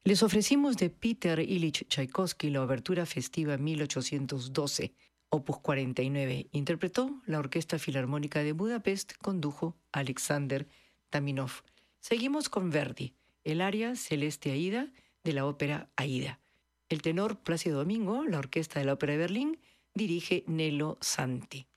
Les ofrecimos de Peter Ilich Tchaikovsky la obertura festiva 1812, opus 49. Interpretó la Orquesta Filarmónica de Budapest, condujo Alexander Taminov. Seguimos con Verdi, el aria Celeste Aida de la ópera Aida. El tenor Plácido Domingo, la Orquesta de la Ópera de Berlín, dirige Nello Santi.